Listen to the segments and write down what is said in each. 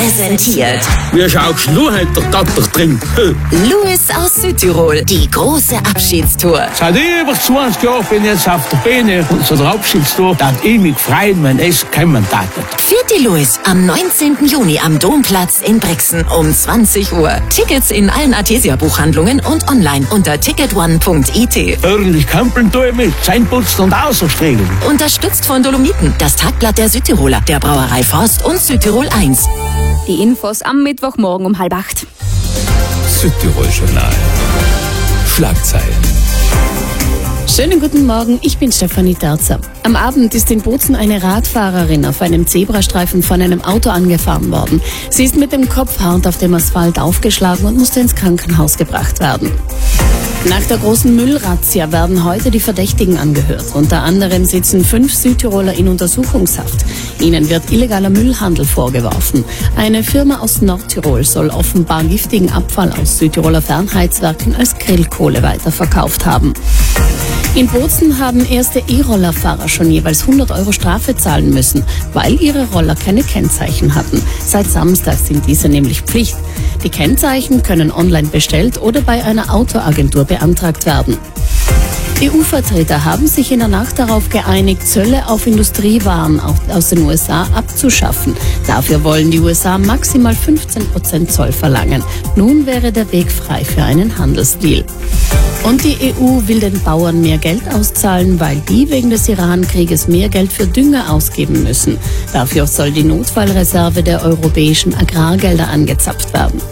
präsentiert Wie schaust du heute der Gatter drin? Louis aus Südtirol, die große Abschiedstour. Seit über 20 Jahren bin ich jetzt auf der Bühne und so der Abschiedstour, dass ich mich freuen, wenn es kommen darf. Vierte Louis am 19. Juni am Domplatz in Brixen um 20 Uhr. Tickets in allen Artesia-Buchhandlungen und online unter ticketone.it. Ordentlich kämpeln tue ich mit, Zähneputzen und Außerstriegeln. Unterstützt von Dolomiten, das Tagblatt der Südtiroler, der Brauerei Forst und Südtirol 1. Die Infos am Mittwochmorgen um 7:30. Südtirol-Journal. Schlagzeilen. Schönen guten Morgen, ich bin Stefanie Terzer. Am Abend ist in Bozen eine Radfahrerin auf einem Zebrastreifen von einem Auto angefahren worden. Sie ist mit dem Kopf hart auf dem Asphalt aufgeschlagen und musste ins Krankenhaus gebracht werden. Nach der großen Müllrazzia werden heute die Verdächtigen angehört. Unter anderem sitzen 5 Südtiroler in Untersuchungshaft. Ihnen wird illegaler Müllhandel vorgeworfen. Eine Firma aus Nordtirol soll offenbar giftigen Abfall aus Südtiroler Fernheizwerken als Grillkohle weiterverkauft haben. In Bozen haben erste E-Rollerfahrer schon jeweils 100 € Strafe zahlen müssen, weil ihre Roller keine Kennzeichen hatten. Seit Samstag sind diese nämlich Pflicht. Die Kennzeichen können online bestellt oder bei einer Autoagentur beantragt werden. EU-Vertreter haben sich in der Nacht darauf geeinigt, Zölle auf Industriewaren aus den USA abzuschaffen. Dafür wollen die USA maximal 15% Zoll verlangen. Nun wäre der Weg frei für einen Handelsdeal. Und die EU will den Bauern mehr Geld auszahlen, weil die wegen des Iran-Krieges mehr Geld für Dünger ausgeben müssen. Dafür soll die Notfallreserve der europäischen Agrargelder angezapft werden.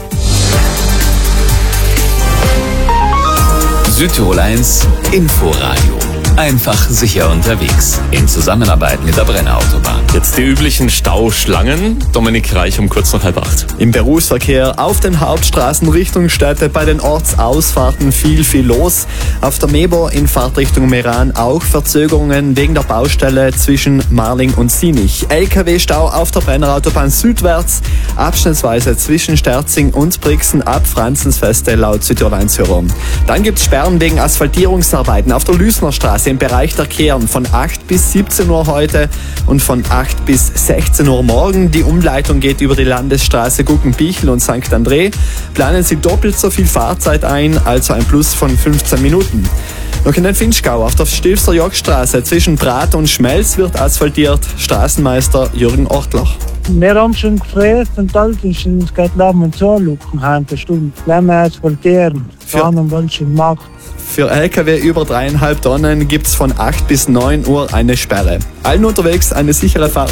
Südtirol 1 Inforadio. Einfach sicher unterwegs. In Zusammenarbeit mit der Brenner Autobahn. Jetzt die üblichen Stauschlangen. Dominik Reich um kurz nach 7:30. Im Berufsverkehr auf den Hauptstraßen Richtung Städte bei den Ortsausfahrten viel los. Auf der Mebor in Fahrtrichtung Meran auch Verzögerungen wegen der Baustelle zwischen Marling und Sinich. LKW-Stau auf der Brenner Autobahn südwärts, abschnittsweise zwischen Sterzing und Brixen ab Franzensfeste laut Südtirol 1-Hörer. Dann gibt's Sperren wegen Asphaltierungsarbeiten auf der Lüßner Straße im Bereich der Kehren von 8 bis 17 Uhr heute und von 8 bis 16 Uhr morgen. Die Umleitung geht über die Landesstraße Guggenbichl und St. André. Planen Sie doppelt so viel Fahrzeit ein, also ein Plus von 15 Minuten. Noch in den Finchgau auf der Stilfser Jockstraße zwischen Brat und Schmelz wird asphaltiert. Straßenmeister Jürgen Ortler. Wir haben schon gefragt und alles ist, es geht lang und so, eine halbe Stunde. Lassen wir asphaltieren, fahren und welche macht. Für LKW über 3,5 Tonnen gibt's von 8 bis 9 Uhr eine Sperre. Allen unterwegs eine sichere Fahrt.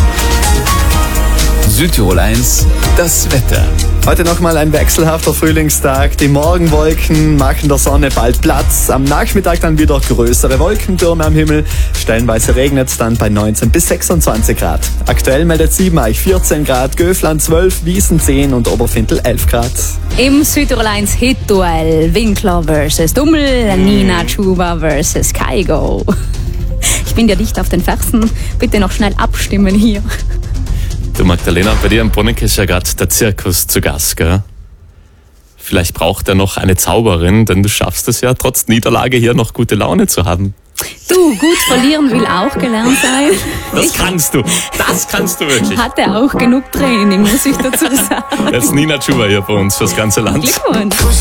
Südtirol 1, das Wetter. Heute nochmal ein wechselhafter Frühlingstag. Die Morgenwolken machen der Sonne bald Platz. Am Nachmittag dann wieder größere Wolkentürme am Himmel. Stellenweise regnet es dann bei 19 bis 26 Grad. Aktuell meldet Siebenreich 14 Grad, Göfland 12, Wiesen 10 und Oberfintel 11 Grad. Im Südtirol 1 Hit-Duell Winkler vs. Dummel, Nina Chuba vs. Kaigo. Ich bin dir dicht auf den Fersen. Bitte noch schnell abstimmen hier. Du Magdalena, bei dir im Bonneck ist ja gerade der Zirkus zu Gast, gell? Vielleicht braucht er noch eine Zauberin, denn du schaffst es ja trotz Niederlage hier noch gute Laune zu haben. Du, gut verlieren will auch gelernt sein. Das kannst du wirklich. Hatte auch genug Training, muss ich dazu sagen. Jetzt Nina Chuba hier bei uns fürs ganze Land. Glückwunsch.